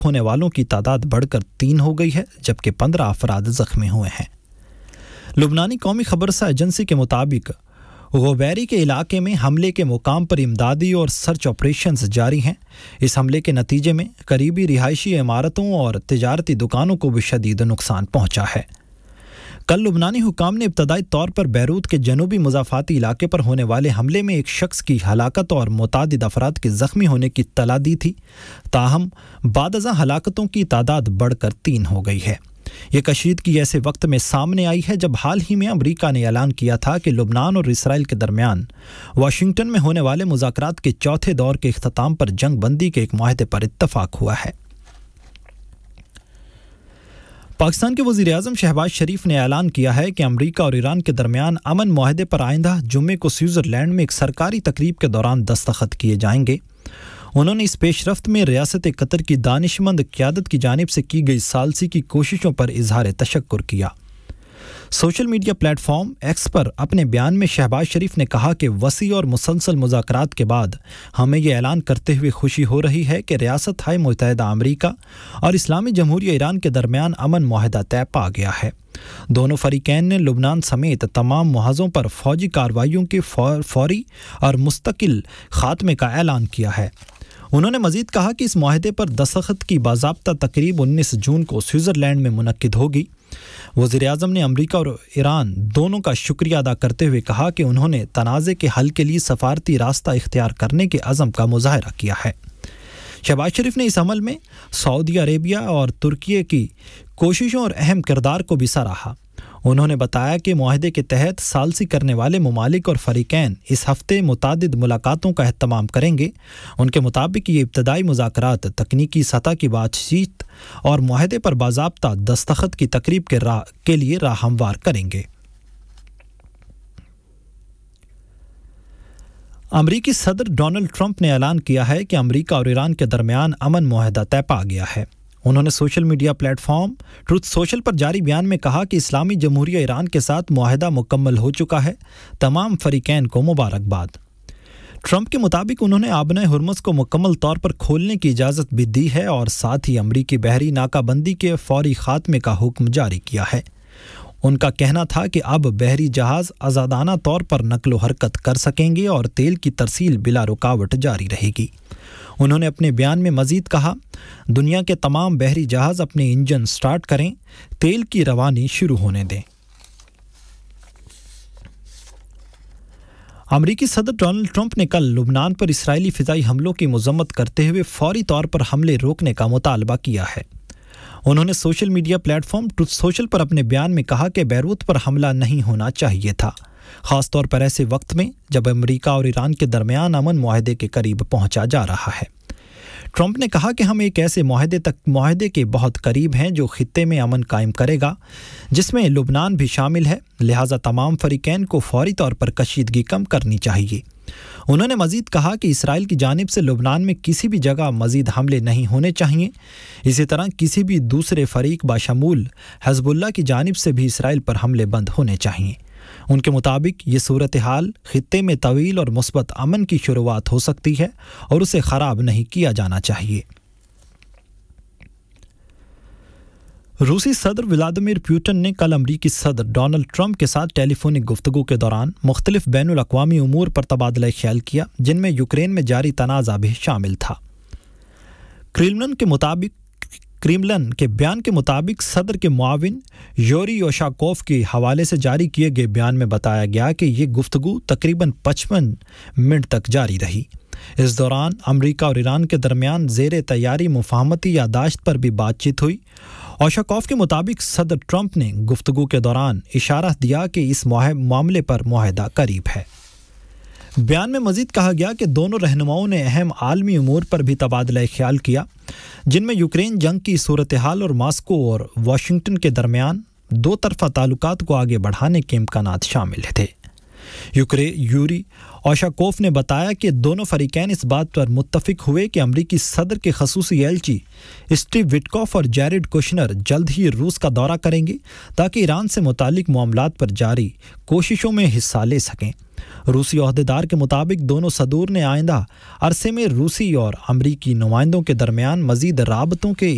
ہونے والوں کی تعداد بڑھ کر 3 ہو گئی ہے جبکہ 15 افراد زخمی ہوئے ہیں۔ لبنانی قومی خبرسہ ایجنسی کے مطابق غویری کے علاقے میں حملے کے مقام پر امدادی اور سرچ آپریشنز جاری ہیں۔ اس حملے کے نتیجے میں قریبی رہائشی عمارتوں اور تجارتی دکانوں کو بھی شدید نقصان پہنچا ہے۔ کل لبنانی حکام نے ابتدائی طور پر بیروت کے جنوبی مضافاتی علاقے پر ہونے والے حملے میں ایک شخص کی ہلاکت اور متعدد افراد کے زخمی ہونے کی اطلاع دی تھی، تاہم بعد ازاں ہلاکتوں کی تعداد بڑھ کر 3 ہو گئی ہے۔ یہ کشیدگی ایسے وقت میں سامنے آئی ہے جب حال ہی میں امریکہ نے اعلان کیا تھا کہ لبنان اور اسرائیل کے درمیان واشنگٹن میں ہونے والے مذاکرات کے چوتھے دور کے اختتام پر جنگ بندی کے ایک معاہدے پر اتفاق ہوا ہے۔ پاکستان کے وزیر اعظم شہباز شریف نے اعلان کیا ہے کہ امریکہ اور ایران کے درمیان امن معاہدے پر آئندہ جمعے کو سوئٹزرلینڈ میں ایک سرکاری تقریب کے دوران دستخط کیے جائیں گے۔ انہوں نے اس پیش رفت میں ریاست قطر کی دانشمند قیادت کی جانب سے کی گئی ثالثی کی کوششوں پر اظہار تشکر کیا۔ Social media plate form x پر اپنے بیان میں شہباز شریف نے کہا کہ وسیع اور مسلسل مذاکرات کے بعد ہمیں یہ اعلان کرتے ہوئے خوشی ہو رہی ہے کہ ریاست ہائے متحدہ امریکہ اور اسلامی جمہوریہ ایران کے درمیان امن معاہدہ طے پا گیا ہے۔ دونوں فریقین نے لبنان سمیت تمام محاذوں پر فوجی کارروائیوں کے فوری اور مستقل خاتمے کا اعلان کیا ہے۔ انہوں نے مزید کہا کہ اس معاہدے پر دستخط کی باضابطہ تقریب 19 جون کو سوئٹزرلینڈ میں منعقد ہوگی۔ وزیر اعظم نے امریکہ اور ایران دونوں کا شکریہ ادا کرتے ہوئے کہا کہ انہوں نے تنازع کے حل کے لیے سفارتی راستہ اختیار کرنے کے عزم کا مظاہرہ کیا ہے۔ شہباز شریف نے اس عمل میں سعودی عربیہ اور ترکیے کی کوششوں اور اہم کردار کو بھی سراہا۔ انہوں نے بتایا کہ معاہدے کے تحت ثالثی کرنے والے ممالک اور فریقین اس ہفتے متعدد ملاقاتوں کا اہتمام کریں گے۔ ان کے مطابق یہ ابتدائی مذاکرات تکنیکی سطح کی بات چیت اور معاہدے پر باضابطہ دستخط کی تقریب کے لیے راہ ہموار کریں گے۔ امریکی صدر ڈونلڈ ٹرمپ نے اعلان کیا ہے کہ امریکہ اور ایران کے درمیان امن معاہدہ طے پا گیا ہے۔ انہوں نے social media plate form truth social پر جاری بیان میں کہا کہ اسلامی جمہوریہ ایران کے ساتھ معاہدہ مکمل ہو چکا ہے، تمام فریقین کو مبارکباد۔ ٹرمپ کے مطابق انہوں نے آبنۂ ہرمز کو مکمل طور پر کھولنے کی اجازت بھی دی ہے اور ساتھ ہی امریکی بحری ناکہ بندی کے فوری خاتمے کا حکم جاری کیا ہے۔ ان کا کہنا تھا کہ اب بحری جہاز آزادانہ طور پر نقل و حرکت کر سکیں گے اور تیل کی ترسیل بلا رکاوٹ جاری رہے گی۔ انہوں نے اپنے بیان میں مزید کہا، دنیا کے تمام بحری جہاز اپنے انجن سٹارٹ کریں، تیل کی روانی شروع ہونے دیں۔ امریکی صدر ڈونلڈ ٹرمپ نے کل لبنان پر اسرائیلی فضائی حملوں کی مذمت کرتے ہوئے فوری طور پر حملے روکنے کا مطالبہ کیا ہے۔ انہوں نے social media plate form truth social پر اپنے بیان میں کہا کہ بیروت پر حملہ نہیں ہونا چاہیے تھا، خاص طور پر ایسے وقت میں جب امریکہ اور ایران کے درمیان امن معاہدے کے قریب پہنچا جا رہا ہے۔ ٹرمپ نے کہا کہ ہم ایک ایسے معاہدے کے بہت قریب ہیں جو خطے میں امن قائم کرے گا، جس میں لبنان بھی شامل ہے، لہٰذا تمام فریقین کو فوری طور پر کشیدگی کم کرنی چاہیے۔ انہوں نے مزید کہا کہ اسرائیل کی جانب سے لبنان میں کسی بھی جگہ مزید حملے نہیں ہونے چاہیے، اسی طرح کسی بھی دوسرے فریق بشمول حزب اللہ کی جانب سے بھی اسرائیل پر حملے بند ہونے چاہیے۔ ان کے مطابق یہ صورتحال خطے میں طویل اور مثبت امن کی شروعات ہو سکتی ہے اور اسے خراب نہیں کیا جانا چاہیے۔ روسی صدر ولادیمیر پوٹن نے کل امریکی صدر ڈونلڈ ٹرمپ کے ساتھ ٹیلی فونک گفتگو کے دوران مختلف بین الاقوامی امور پر تبادلہ خیال کیا، جن میں یوکرین میں جاری تنازع بھی شامل تھا۔ کریملن کے بیان کے مطابق صدر کے معاون یوری یوشاکوف کے حوالے سے جاری کیے گئے بیان میں بتایا گیا کہ یہ گفتگو تقریباً 55 منٹ تک جاری رہی۔ اس دوران امریکہ اور ایران کے درمیان زیر تیاری مفاہمتی یادداشت پر بھی بات چیت ہوئی۔ اوشاکوف کے مطابق صدر ٹرمپ نے گفتگو کے دوران اشارہ دیا کہ اس معاملے پر معاہدہ قریب ہے۔ بیان میں مزید کہا گیا کہ دونوں رہنماؤں نے اہم عالمی امور پر بھی تبادلہ خیال کیا، جن میں یوکرین جنگ کی صورتحال اور ماسکو اور واشنگٹن کے درمیان دو طرفہ تعلقات کو آگے بڑھانے کے امکانات شامل تھے۔ یوری اوشاکوف نے بتایا کہ دونوں فریقین اس بات پر متفق ہوئے کہ امریکی صدر کے خصوصی ایلچی اسٹیو وٹکوف اور جیریڈ کوشنر جلد ہی روس کا دورہ کریں گے تاکہ ایران سے متعلق معاملات پر جاری کوششوں میں حصہ لے سکیں۔ روسی عہدیدار کے مطابق دونوں صدور نے آئندہ عرصے میں روسی اور امریکی نمائندوں کے درمیان مزید رابطوں کے